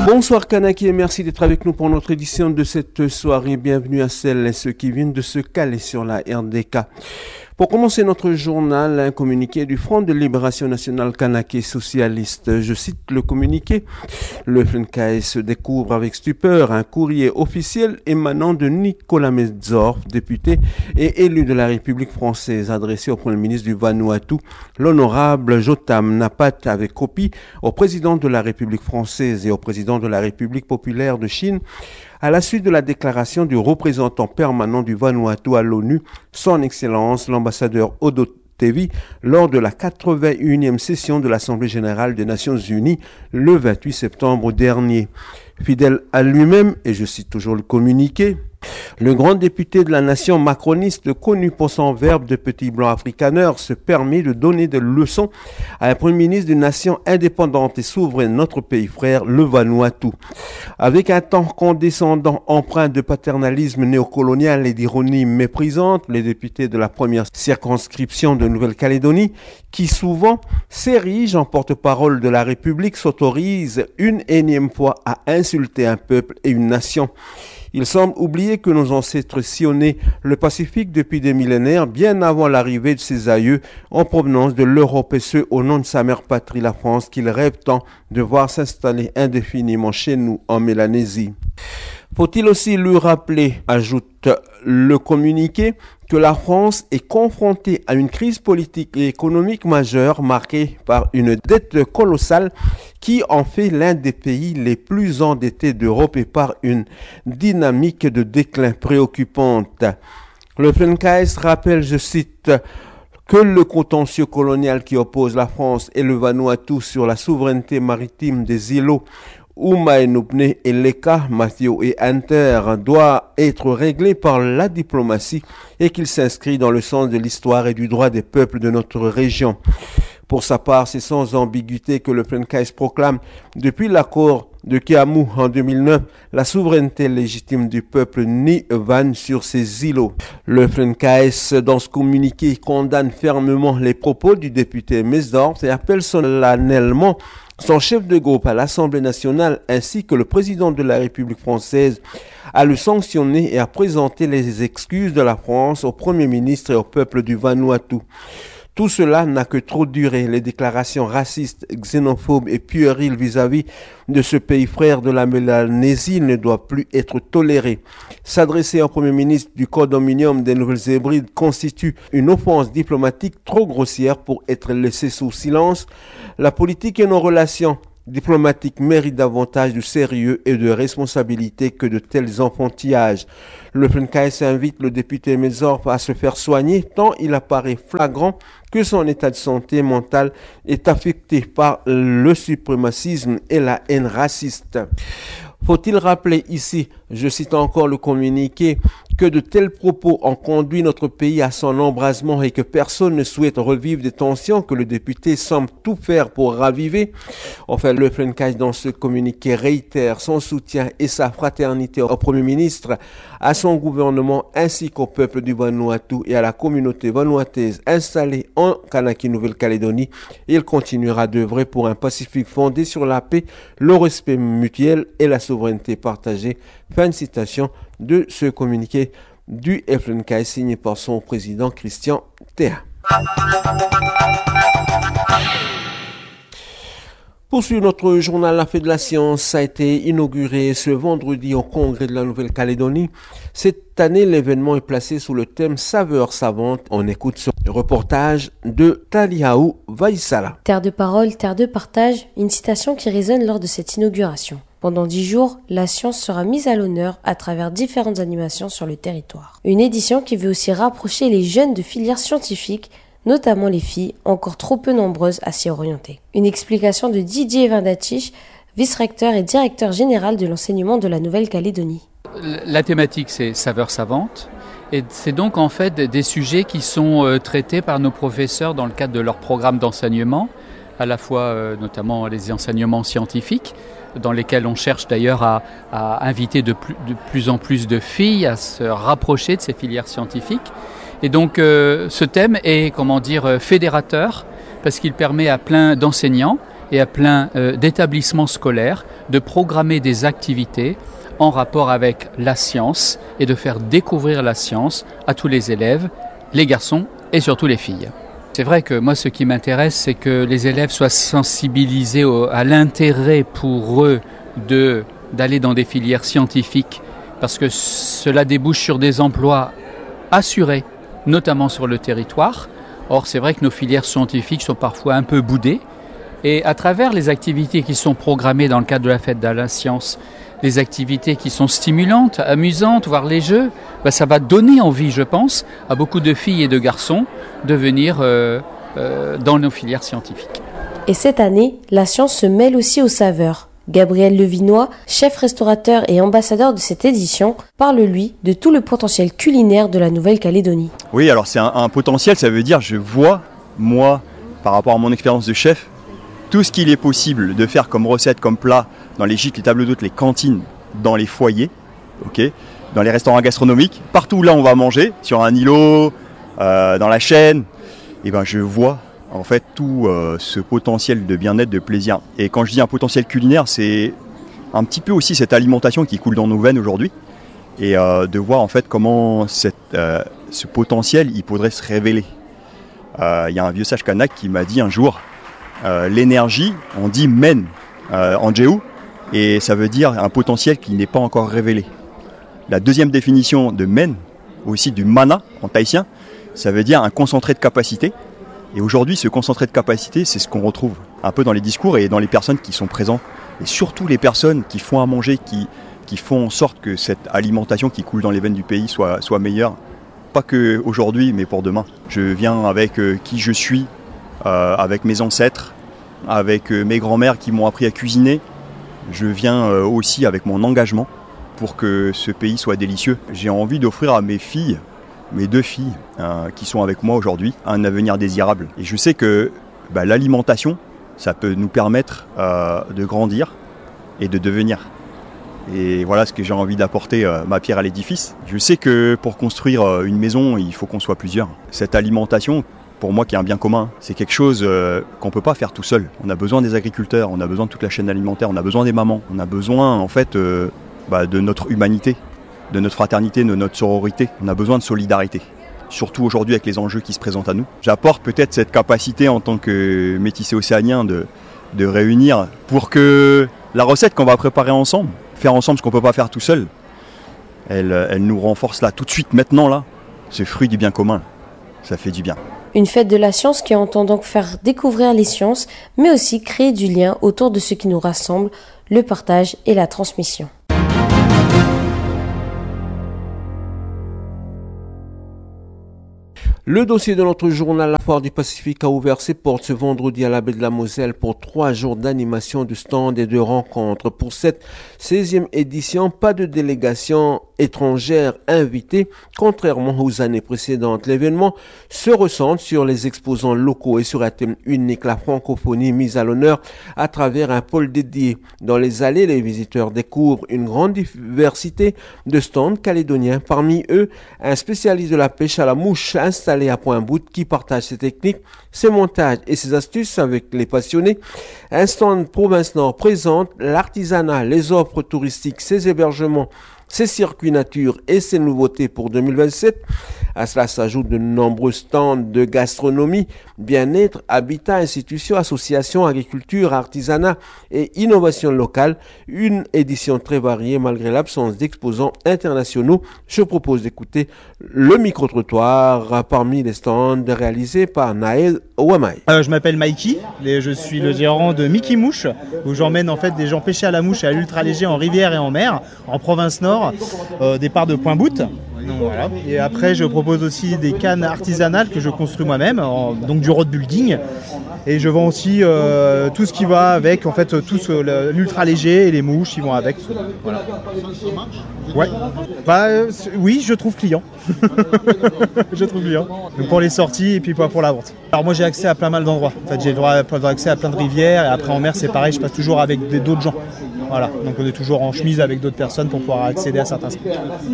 Bonsoir Kanaki et merci d'être avec nous pour notre édition de cette soirée. Bienvenue à celles et ceux qui viennent de se caler sur la RDK. Pour commencer notre journal, un communiqué du Front de Libération Nationale Kanake Socialiste. Je cite le communiqué. Le FNKS découvre avec stupeur un courrier officiel émanant de Nicolas Medzorf, député et élu de la République française, adressé au Premier ministre du Vanuatu, l'honorable Jotam Napat, avec copie au président de la République française et au président de la République populaire de Chine, à la suite de la déclaration du représentant permanent du Vanuatu à l'ONU, son Excellence l'ambassadeur Odo Tevi, lors de la 81e session de l'Assemblée générale des Nations unies le 28 septembre dernier. Fidèle à lui-même, et je cite toujours le communiqué, le grand député de la nation macroniste, connu pour son verbe de petit blanc africaneur, se permet de donner des leçons à un premier ministre d'une nation indépendante et souveraine, notre pays frère, le Vanuatu. Avec un ton condescendant empreint de paternalisme néocolonial et d'ironie méprisante, les députés de la première circonscription de Nouvelle-Calédonie, qui souvent s'érigent en porte-parole de la République, s'autorisent une énième fois à insulter un peuple et une nation. Il semble oublier que nos ancêtres sillonnaient le Pacifique depuis des millénaires, bien avant l'arrivée de ses aïeux en provenance de l'Europe, et ce au nom de sa mère patrie, la France, qu'ils rêvent tant de voir s'installer indéfiniment chez nous en Mélanésie. Faut-il aussi lui rappeler, ajoute le communiqué, que la France est confrontée à une crise politique et économique majeure marquée par une dette colossale qui en fait l'un des pays les plus endettés d'Europe et par une dynamique de déclin préoccupante. Le FNKS rappelle, je cite, que le contentieux colonial qui oppose la France et le Vanuatu sur la souveraineté maritime des îlots Oumaenupne et Leka, Mathieu et Hunter doit être réglé par la diplomatie et qu'il s'inscrit dans le sens de l'histoire et du droit des peuples de notre région. Pour sa part, c'est sans ambiguïté que le FNKS proclame, depuis l'accord de Kiamu en 2009, la souveraineté légitime du peuple Nivan sur ces îlots. Le FNKS, dans ce communiqué, condamne fermement les propos du député Medzorf et appelle solennellement son chef de groupe à l'Assemblée nationale ainsi que le président de la République française à le sanctionner et à présenter les excuses de la France au Premier ministre et au peuple du Vanuatu. Tout cela n'a que trop duré. Les déclarations racistes, xénophobes et puériles vis-à-vis de ce pays frère de la Mélanésie ne doivent plus être tolérées. S'adresser au Premier ministre du Condominium des Nouvelles-Hébrides constitue une offense diplomatique trop grossière pour être laissée sous silence. La politique et nos relations diplomatiques méritent davantage de sérieux et de responsabilité que de tels enfantillages. Le FNKS invite le député Medzorf à se faire soigner tant il apparaît flagrant que son état de santé mentale est affecté par le suprémacisme et la haine raciste. Faut-il rappeler ici, je cite encore le communiqué, que de tels propos ont conduit notre pays à son embrasement et que personne ne souhaite revivre des tensions que le député semble tout faire pour raviver. Enfin, le FNKS dans ce communiqué réitère son soutien et sa fraternité au Premier ministre, à son gouvernement ainsi qu'au peuple du Vanuatu et à la communauté vanuataise installée en Kanaki Nouvelle-Calédonie. Il continuera d'œuvrer pour un Pacifique fondé sur la paix, le respect mutuel et la souveraineté partagée. Fin de citation de ce communiqué du FNKS signé par son président Christian Théa. Poursuivre notre journal La Fête de la Science a été inauguré ce vendredi au Congrès de la Nouvelle-Calédonie. Cette année, l'événement est placé sous le thème Saveurs savantes. On écoute ce reportage de Taliaou Vaïsala. Terre de parole, terre de partage, une citation qui résonne lors de cette inauguration. Pendant 10 jours, la science sera mise à l'honneur à travers différentes animations sur le territoire. Une édition qui veut aussi rapprocher les jeunes de filières scientifiques, notamment les filles, encore trop peu nombreuses à s'y orienter. Une explication de Didier Vindatich, vice-recteur et directeur général de l'enseignement de la Nouvelle-Calédonie. La thématique, c'est saveurs savantes. Et c'est donc en fait des sujets qui sont traités par nos professeurs dans le cadre de leur programme d'enseignement, à la fois notamment les enseignements scientifiques, dans lesquels on cherche d'ailleurs à inviter de plus en plus de filles à se rapprocher de ces filières scientifiques. Et donc ce thème est, fédérateur, parce qu'il permet à plein d'enseignants et à plein d'établissements scolaires de programmer des activités en rapport avec la science et de faire découvrir la science à tous les élèves, les garçons et surtout les filles. C'est vrai que moi, ce qui m'intéresse, c'est que les élèves soient sensibilisés à l'intérêt pour eux d'aller dans des filières scientifiques, parce que cela débouche sur des emplois assurés, notamment sur le territoire. Or, c'est vrai que nos filières scientifiques sont parfois un peu boudées, et à travers les activités qui sont programmées dans le cadre de la fête de la science, des activités qui sont stimulantes, amusantes, voire les jeux, ça va donner envie, je pense, à beaucoup de filles et de garçons de venir dans nos filières scientifiques. Et cette année, la science se mêle aussi aux saveurs. Gabriel Levinois, chef restaurateur et ambassadeur de cette édition, parle lui de tout le potentiel culinaire de la Nouvelle-Calédonie. Oui, alors c'est un potentiel, ça veut dire je vois, moi, par rapport à mon expérience de chef, tout ce qu'il est possible de faire comme recette, comme plat, dans les gîtes, les tables d'hôtes, les cantines, dans les foyers, okay, dans les restaurants gastronomiques, partout là on va manger, sur un îlot, dans la chaîne, et je vois en fait tout ce potentiel de bien-être, de plaisir. Et quand je dis un potentiel culinaire, c'est un petit peu aussi cette alimentation qui coule dans nos veines aujourd'hui, et de voir en fait comment ce potentiel il pourrait se révéler. Il y a un vieux sage kanak qui m'a dit un jour, l'énergie, on dit men en djéou, et ça veut dire un potentiel qui n'est pas encore révélé. La deuxième définition de men, aussi du mana en tahitien, ça veut dire un concentré de capacité. Et aujourd'hui, ce concentré de capacité, c'est ce qu'on retrouve un peu dans les discours et dans les personnes qui sont présentes. Et surtout les personnes qui font à manger, qui font en sorte que cette alimentation qui coule dans les veines du pays soit meilleure. Pas que aujourd'hui, mais pour demain. Je viens avec qui je suis, avec mes ancêtres, avec mes grands-mères qui m'ont appris à cuisiner. Je viens aussi avec mon engagement pour que ce pays soit délicieux. J'ai envie d'offrir à mes filles, mes 2 filles qui sont avec moi aujourd'hui, un avenir désirable. Et je sais que l'alimentation, ça peut nous permettre de grandir et de devenir. Et voilà ce que j'ai envie d'apporter, ma pierre à l'édifice. Je sais que pour construire une maison, il faut qu'on soit plusieurs. Cette alimentation, pour moi qui est un bien commun, c'est quelque chose qu'on ne peut pas faire tout seul. On a besoin des agriculteurs, on a besoin de toute la chaîne alimentaire, on a besoin des mamans, on a besoin en fait de notre humanité, de notre fraternité, de notre sororité. On a besoin de solidarité, surtout aujourd'hui avec les enjeux qui se présentent à nous. J'apporte peut-être cette capacité en tant que métissé océanien de réunir pour que la recette qu'on va préparer ensemble, faire ensemble ce qu'on ne peut pas faire tout seul, elle nous renforce là, tout de suite, maintenant là, ce fruit du bien commun. Ça fait du bien. Une fête de la science qui entend donc faire découvrir les sciences, mais aussi créer du lien autour de ce qui nous rassemble, le partage et la transmission. Le dossier de notre journal, la Foire du Pacifique, a ouvert ses portes ce vendredi à la baie de la Moselle pour 3 jours d'animation de stands et de rencontres. Pour cette 16e édition, pas de délégation étrangère invitée, contrairement aux années précédentes. L'événement se recentre sur les exposants locaux et sur un thème unique, la francophonie mise à l'honneur à travers un pôle dédié. Dans les allées, les visiteurs découvrent une grande diversité de stands calédoniens. Parmi eux, un spécialiste de la pêche à la mouche installé à Point-Bout qui partage ses techniques, ses montages et ses astuces avec les passionnés. Un stand Province Nord présente l'artisanat, les offres touristiques, ses hébergements, ses circuits nature et ses nouveautés pour 2027. À cela s'ajoutent de nombreux stands de gastronomie, bien-être, habitat, institutions, associations, agriculture, artisanat et innovation locale. Une édition très variée malgré l'absence d'exposants internationaux. Je propose d'écouter le micro-trottoir parmi les stands réalisés par Naël Ouamay. Je m'appelle Mikey et je suis le gérant de Mickey Mouche, où j'emmène en fait des gens pêcher à la mouche et à l'ultra léger en rivière et en mer, en province nord, départ de Point-Bout. Donc, voilà. Et après je propose aussi des cannes artisanales que je construis moi-même, donc du road building, et je vends aussi tout ce qui va avec, en fait tout l'ultra léger et les mouches ils vont avec. Voilà. Ouais. Oui, je trouve client. Je trouve client. Donc pour les sorties et puis pour la vente. Alors moi j'ai accès à plein mal d'endroits. En fait j'ai accès à plein de rivières et après en mer c'est pareil, je passe toujours avec d'autres gens. Voilà, donc on est toujours en chemise avec d'autres personnes pour pouvoir accéder à certains spots.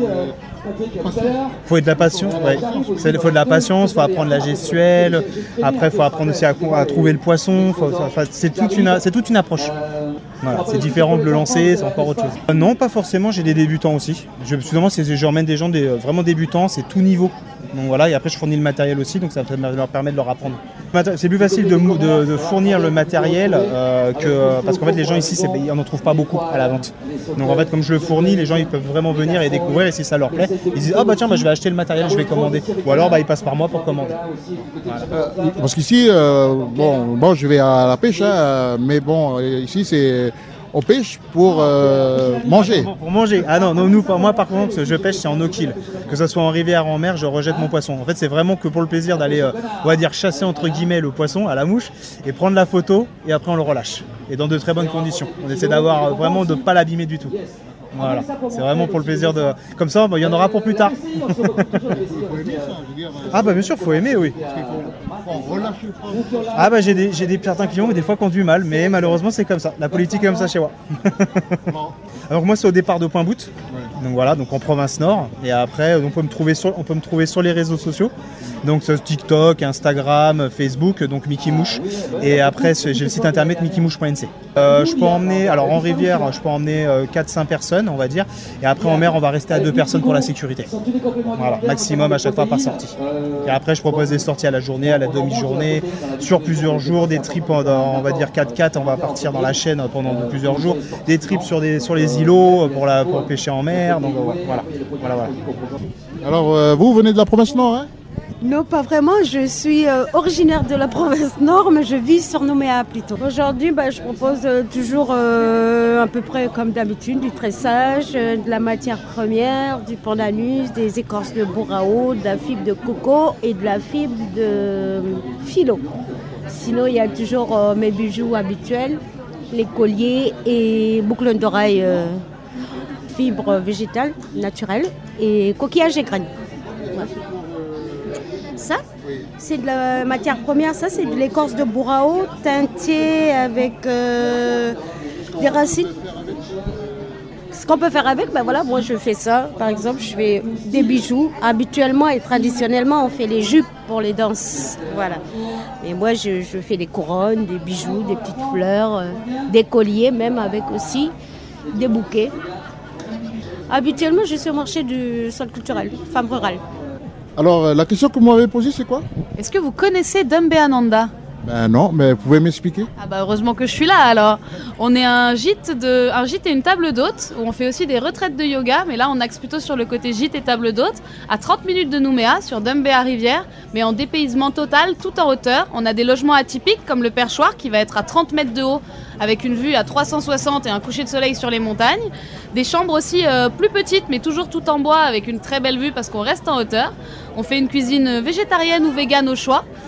Il faut de la patience, ouais. Il faut de la patience, il faut apprendre la gestuelle. Après il faut apprendre aussi à trouver trouver le poisson, c'est toute une approche. Voilà, c'est différent de le lancer, c'est encore autre chose. Non, pas forcément, j'ai des débutants aussi. Souvent, j'emmène des gens vraiment débutants, c'est tout niveau. Donc voilà, et après je fournis le matériel aussi, donc ça leur permet de leur apprendre. C'est plus facile de fournir le matériel parce qu'en fait les gens ici, ils n'en trouvent pas beaucoup à la vente. Donc en fait comme je le fournis, les gens ils peuvent vraiment venir et découvrir, et si ça leur plaît, ils disent tiens je vais acheter le matériel, je vais commander. Ou alors ils passent par moi pour commander. Voilà. Parce qu'ici, je vais à la pêche, mais bon, ici on pêche pour manger. Pour manger. Ah non, moi par contre, je pêche, c'est en eau-kill. Que ce soit en rivière ou en mer, je rejette mon poisson. En fait, c'est vraiment que pour le plaisir d'aller, on va dire, chasser entre guillemets le poisson à la mouche et prendre la photo, et après on le relâche. Et dans de très bonnes conditions. On essaie d'avoir vraiment de ne pas l'abîmer du tout. Voilà, c'est vraiment pour le plaisir de... Comme ça, il y en aura pour plus tard. Ah bah bien sûr, faut aimer, oui. Ah bah j'ai certains clients qui des fois qui ont du mal, mais malheureusement c'est comme ça. La politique est comme ça chez moi. Alors moi c'est au départ de Pointe-Boute. Donc voilà, donc en province nord. Et après on peut me trouver sur les réseaux sociaux. Donc TikTok, Instagram, Facebook, donc Mickey Mouche. Et après j'ai le site internet mickeymouche.nc. Je peux emmener, alors en rivière, je peux emmener 4-5 personnes, on va dire. Et après en mer, on va rester à 2 personnes pour la sécurité. Voilà, maximum à chaque fois par sortie. Et après je propose des sorties à la journée, à la demi-journée, sur plusieurs jours, des trips, on va dire 4x4, on va partir dans la chaîne pendant plusieurs jours, des trips sur les îlots pour pêcher en mer. Donc voilà. Alors vous venez de la province nord, hein? Non, pas vraiment. Je suis originaire de la province nord, mais je vis sur Nouméa plutôt. Aujourd'hui, je propose toujours à peu près comme d'habitude du tressage, de la matière première, du pandanus, des écorces de bourrao, de la fibre de coco et de la fibre de philo. Sinon, il y a toujours mes bijoux habituels, les colliers et boucles d'oreilles fibres végétales naturelles et coquillages et graines. Ouais. Ça, c'est de la matière première, ça c'est de l'écorce de bourrao teintée avec des racines. Ce qu'on peut faire avec, moi je fais ça. Par exemple, je fais des bijoux. Habituellement et traditionnellement, on fait les jupes pour les danses. Voilà. Et moi, je fais des couronnes, des bijoux, des petites fleurs, des colliers, même avec aussi des bouquets. Habituellement, je suis au marché du centre culturel, femme rurale. Alors, la question que vous m'avez posée, c'est quoi? Est-ce que vous connaissez Dumbeananda? Non, mais vous pouvez m'expliquer? Heureusement que je suis là alors. On est un gîte et une table d'hôte où on fait aussi des retraites de yoga, mais là on axe plutôt sur le côté gîte et table d'hôte, à 30 minutes de Nouméa, sur Dumbéa Rivière, mais en dépaysement total, tout en hauteur. On a des logements atypiques comme le perchoir qui va être à 30 mètres de haut avec une vue à 360 et un coucher de soleil sur les montagnes. Des chambres aussi plus petites mais toujours tout en bois avec une très belle vue parce qu'on reste en hauteur. On fait une cuisine végétarienne ou végane au choix.